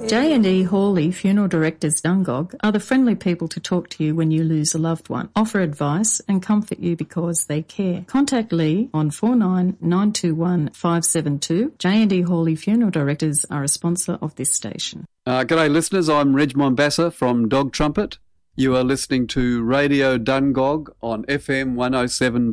J&E Hawley Funeral Directors Dungog are the friendly people to talk to you when you lose a loved one, offer advice and comfort you because they care. Contact Lee on 49921572. 572. J&E Hawley Funeral Directors are a sponsor of this station. G'day listeners, I'm Reg Mombassa from Dog Trumpet. You are listening to Radio Dungog on FM 107.